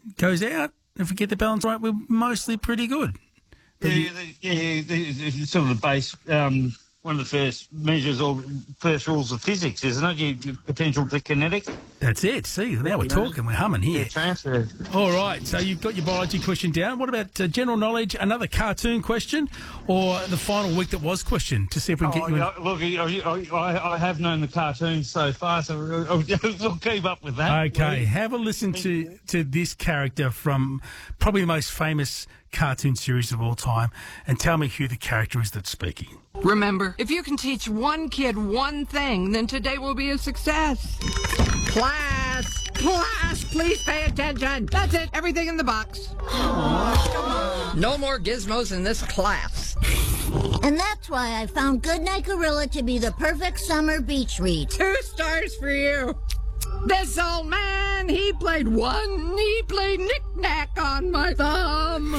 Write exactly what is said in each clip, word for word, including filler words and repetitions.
goes out. If we get the balance right, we're mostly pretty good. Yeah, yeah, yeah, yeah, it's sort of the base, um, one of the first measures or first rules of physics, isn't it? Your, your potential to kinetic. That's it. See, now we're talking, we're humming here. Yeah, transfer. All right, so you've got your biology question down. What about uh, general knowledge, another cartoon question, or the final week that was question, to see if we can Oh, get you in? yeah, look, I, I, I have known the cartoons so far, so I'll, I'll keep up with that. Okay, have a listen to, to this character from probably the most famous cartoon series of all time, and tell me who the character is that's speaking. Remember, if you can teach one kid one thing, then today will be a success. Class! Class, please pay attention. That's it. Everything in the box. No more gizmos in this class. And that's why I found Goodnight Gorilla to be the perfect summer beach read. Two stars for you. This old man, he played one. He played knick-knack on my thumb.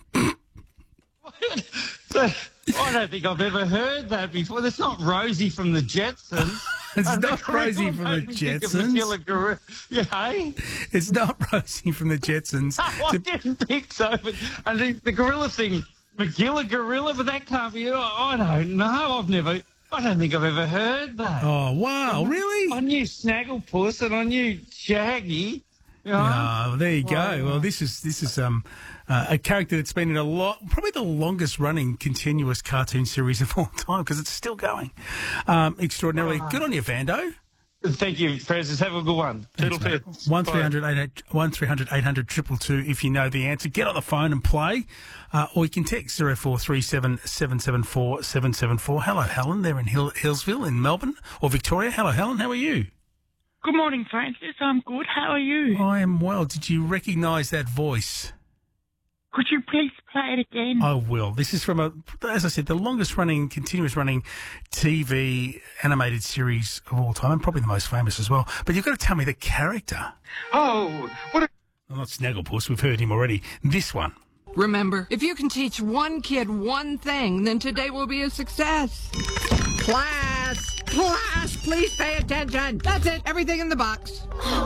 I don't think I've ever heard that before. That's not Rosie from the Jetsons. It's I not think Rosie I from the think of Jetsons. Magilla Gorilla. Yeah, hey? It's not Rosie from the Jetsons. I didn't think so, but I think the gorilla thing, Magilla Gorilla, but that can't be. I, I don't know. I've never. I don't think I've ever heard that. Oh, wow, really? I knew Snagglepuss and I knew Shaggy. You know? Oh, there you go. Wow. Well, this is this is um uh, a character that's been in a lot, probably the longest running continuous cartoon series of all time, because it's still going. Um, extraordinarily good on you, Vando. Thank you, Francis. Have a good one. Toodle pip. One three hundred eight hundred triple two. If you know the answer, get on the phone and play, uh, or you can text zero four three seven seven seven four seven seven four. Hello, Helen. They're in Hill- Hillsville in Melbourne or Victoria. Hello, Helen. How are you? Good morning, Francis. I'm good. How are you? I am well. Did you recognise that voice? Could you please play it again? I will. This is from, a, as I said, the longest running, continuous running T V animated series of all time, and probably the most famous as well. But you've got to tell me the character. Oh, what a... Well, not Snagglepuss. We've heard him already. This one. Remember, if you can teach one kid one thing, then today will be a success. Class! Class, please pay attention. That's it. Everything in the box.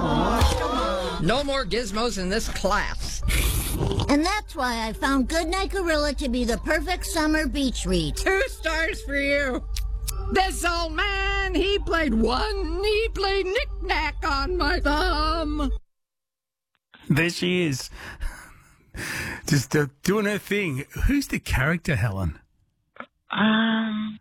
No more gizmos in this class. And that's why I found Goodnight Gorilla to be the perfect summer beach read. Two stars for you. This old man, he played one. He played knick-knack on my thumb. There she is. Just uh, doing her thing. Who's the character, Helen? Um...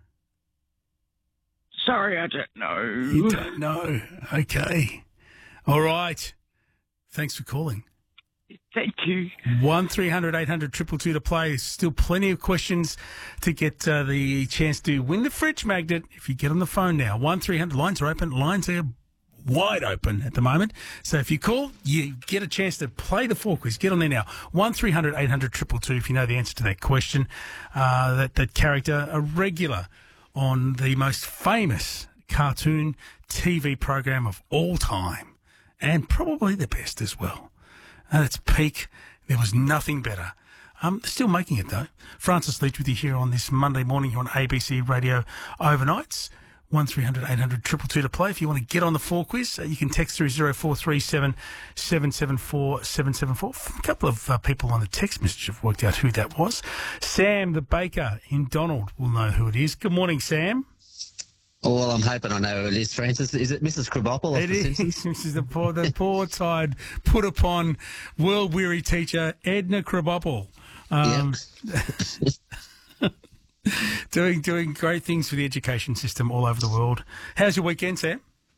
Sorry, I don't know. You don't know. Okay. All right. Thanks for calling. Thank you. One three hundred eight hundred triple two to play. Still plenty of questions to get uh, the chance to win the fridge magnet if you get on the phone now. One three hundred lines are open. Lines are wide open at the moment. So if you call, you get a chance to play the four quiz. Get on there now. One three hundred eight hundred triple two if you know the answer to that question. Uh, that, that character, a regular on the most famous cartoon T V program of all time, and probably the best as well. At its peak, there was nothing better. Um, still making it, though. Francis Leach with you here on this Monday morning here on A B C Radio Overnights. one three hundred eight hundred triple two to play. If you want to get on the four quiz, uh, you can text through zero four three seven seven seven four seven seven four. A couple of uh, people on the text message have worked out who that was. Sam, the baker in Donald, will know who it is. Good morning, Sam. Oh, well, I'm hoping I know who it is, Francis. Is it Missus Krabappel? It is. This is the poor, the poor tired, put upon, world-weary teacher, Edna Krabappel. Um, Yep. doing doing great things for the education system all over the world. How's your weekend, Sam?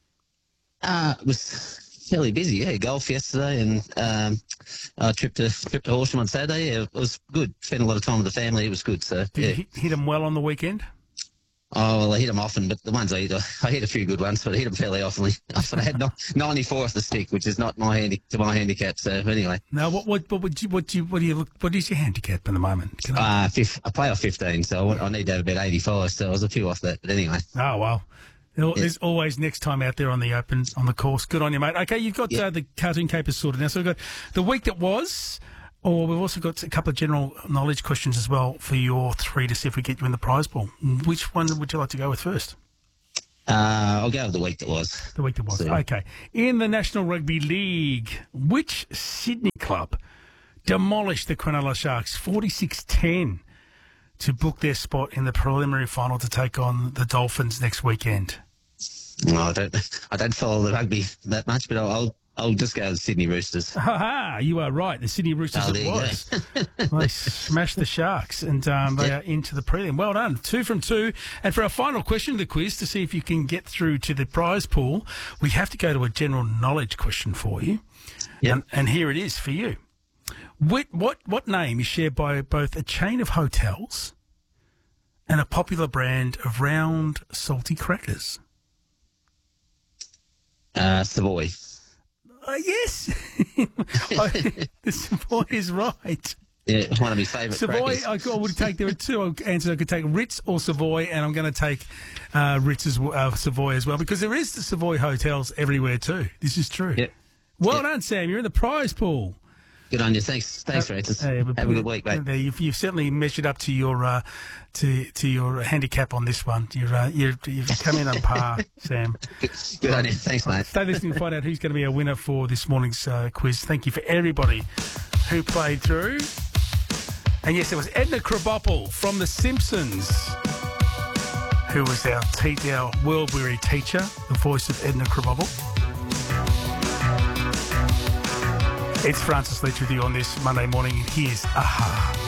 Uh, it was fairly busy, yeah. Golf yesterday and um, a trip to trip to Horsham on Saturday. Yeah, it was good. Spent a lot of time with the family. It was good. So Did yeah. you hit, hit them well on the weekend? Oh, well, I hit them often, but the ones I hit, I hit a few good ones, but I hit them fairly often. Often I had no, ninety-four off the stick, which is not my handi- to my handicap. So anyway, No. What what what would you what do you what do you look? What is your handicap at the moment? Can I- uh, fifth, I play off fifteen, so I, want, I need to have about eighty-five. So I was a few off that, but anyway. Oh well. There's always next time out there on the open on the course. Good on you, mate. Okay, you've got Yeah. uh, the cartoon capers sorted now. So we've got the week that was. Or we've also got a couple of general knowledge questions as well for your three to see if we get you in the prize pool. Which one would you like to go with first? Uh, I'll go with the week that was. The week that was. So- Okay. In the National Rugby League, which Sydney club demolished the Cronulla Sharks forty-six ten to book their spot in the preliminary final to take on the Dolphins next weekend? No, I don't. I don't follow the rugby that much, but I'll I'll, I'll just go with Sydney Roosters. Ha ha! You are right. The Sydney Roosters Oh, it there you was. go. They smashed the Sharks, and um, they Yeah. are into the prelim. Well done. Two from two. And for our final question of the quiz, to see if you can get through to the prize pool, we have to go to a general knowledge question for you. Yep. And, and here it is for you. What, what, what name is shared by both a chain of hotels and a popular brand of round, salty crackers? Uh, Savoy. Uh, yes. I- the Savoy is right. Yeah, one of my favourite Savoy, crackers. I, I would take, there are two answers. I could take Ritz or Savoy, and I'm going to take uh, Ritz as well, uh, Savoy as well, because there is the Savoy hotels everywhere too. This is true. Yep. Well Yep. done, Sam. You're in the prize pool. Good on you. Thanks, thanks, Francis. Hey, Have but- a good week, mate. There, You've, you've certainly measured up to your uh, to to your handicap on this one. You're, uh, you're, you've come in on par, Sam. Good, good on you. Thanks, mate. Stay listening to find out who's going to be our winner for this morning's uh, quiz. Thank you for everybody who played through. And yes, it was Edna Krabappel from The Simpsons, who was our, te- our world-weary teacher, the voice of Edna Krabappel. It's Francis Leach with you on this Monday morning. Here's Aha.